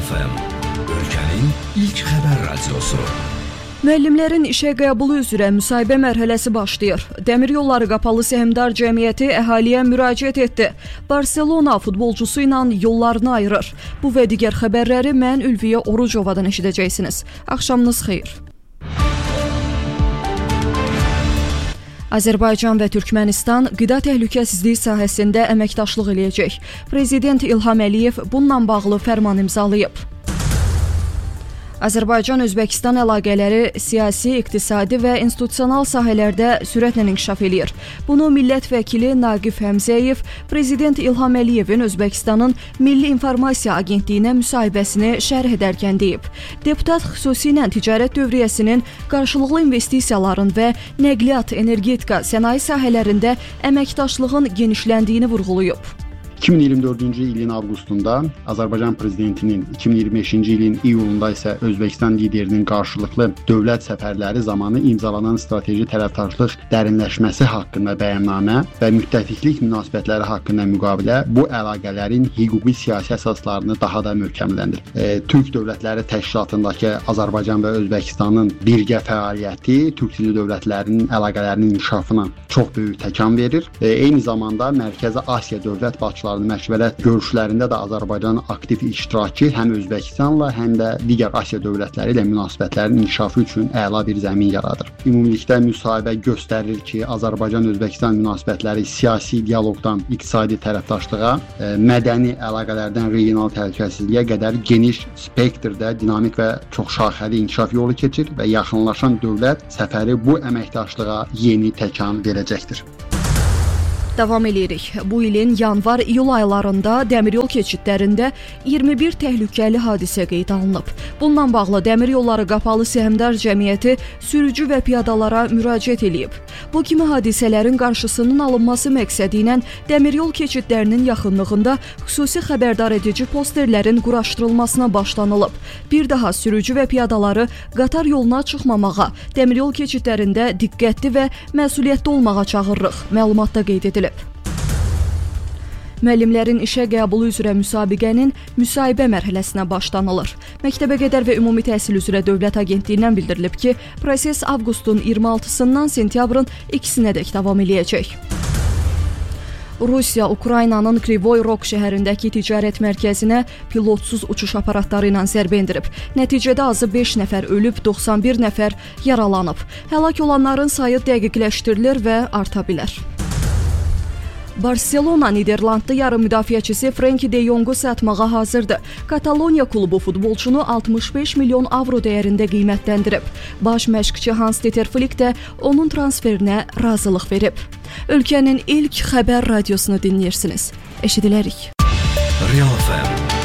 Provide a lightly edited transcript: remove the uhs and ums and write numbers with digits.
Real FM, ölkənin ilk xəbər radiosu. Müəllimlərin işə qəbulu üzrə müsahibə mərhələsi başlayır. Dəmir Yolları Qapalı Səhmdar Cəmiyyəti əhaliyə müraciət etdi. Barselona futbolcusu ilə yollarını ayırır. Bu və digər xəbərləri mən Ülviyə Orucovadan eşidəcəksiniz. Axşamınız xeyir. Azərbaycan və Türkmənistan qida təhlükəsizliyi sahəsində əməkdaşlıq eləyəcək. Prezident İlham Əliyev bununla bağlı fərman imzalayıb. Azərbaycan-Özbəkistan əlaqələri siyasi, iqtisadi və institusional sahələrdə sürətlə inkişaf eləyir. Bunu millət vəkili Naqif Həmzəyev Prezident İlham Əliyevin Özbəkistanın Milli İnformasiya Agentliyinə müsahibəsini şərh edərkən deyib. Deputat xüsusilə ticarət dövriyyəsinin, qarşılıqlı investisiyaların və nəqliyyat, energetika, sənaye sahələrində əməkdaşlığın genişləndiyini vurğulayıb. 2024-cü ilin avqustunda Azərbaycan prezidentinin, 2025-ci ilin iyulunda isə Özbəkistan liderinin qarşılıqlı dövlət səfərləri zamanı imzalanan strateji tərəfdaşlıq dərinləşməsi haqqında bəyannamə və müttəfiqlik münasibətləri haqqında müqavilə bu əlaqələrin hüquqi siyasi əsaslarını daha da möhkəmləndirir. Türk Dövlətləri Təşkilatındakı Azərbaycan və Özbəkistanın birgə fəaliyyəti türk dilli dövlətlərinin əlaqələrinin inkişafına çox böyük təkan verir. Eyni zamanda Mərkəzi Asiya dövlət başçıları məşvərət görüşlərində də Azərbaycanın aktiv iştirakı həm Özbəkistanla, həm də digər Asiya dövlətləri ilə münasibətlərin inkişafı üçün əla bir zəmin yaradır. Ümumilikdə müsahibə göstərir ki, Azərbaycan-Özbəkistan münasibətləri siyasi dialoqdan iqtisadi tərəfdaşlığa, mədəni əlaqələrdən regional təhlükəsizliyə qədər geniş spektrdə dinamik və çoxşaxəli inkişaf yolu keçir və yaxınlaşan dövlət səfəri bu əməkdaşlığa yeni təkan verəcəkdir. Davam edirik. Bu ilin yanvar-iyul aylarında dəmiryol keçidlərində 21 təhlükəli hadisə qeydə alınıb. Bununla bağlı Dəmir Yolları Qapalı Səhmdar Cəmiyyəti sürücü və piyadalara müraciət edib. Bu kimi hadisələrin qarşısının alınması məqsədi ilə dəmiryol keçidlərinin yaxınlığında xüsusi xəbərdar edici posterlərin quraşdırılmasına başlanılıb. Bir daha sürücü və piyadaları qatar yoluna çıxmamağa, dəmiryol keçidlərində diqqətli və məsuliyyətli olmağa çağırırıq. Məlumatda qeyd edilib. Müəllimlərin işə qəbulu üzrə müsabiqənin müsahibə mərhələsinə başlanılır. Məktəbəqədər və Ümumi Təhsil üzrə Dövlət Agentliyindən bildirilib ki, proses avqustun 26-sından sentyabrın 2-sinədək davam eləyəcək. Rusiya, Ukraynanın Krivoy Rog şəhərindəki ticarət mərkəzinə pilotsuz uçuş aparatları ilə zərbə endirib. Nəticədə azı 5 nəfər ölüb, 91 nəfər yaralanıb. Həlak olanların sayı dəqiqləşdirilir və arta bilər. Barselona Niderlandlı yarım müdafiəçisi Frenkie de Jongu satmağa hazırdır. Kataloniya klubu futbolçunu 65 milyon avro dəyərində qiymətləndirib. Baş məşqçi Hans-Dieter Flick də onun transferinə razılıq verib. Ölkənin ilk xəbər radiosunu dinləyirsiniz. Eşidilərik. Real FM.